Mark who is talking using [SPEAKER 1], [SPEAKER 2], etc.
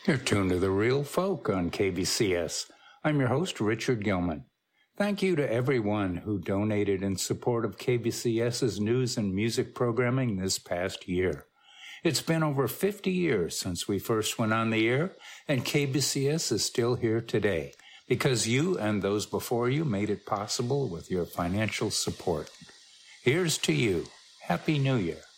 [SPEAKER 1] You're tuned to The Real Folk on KBCS. I'm your host, Richard Gilman. Thank you to everyone who donated in support of KBCS's news and music programming this past year. It's been over 50 years since we first went on the air, and KBCS is still here today because you and those before you made it possible with your financial support. Here's to you. Happy New Year.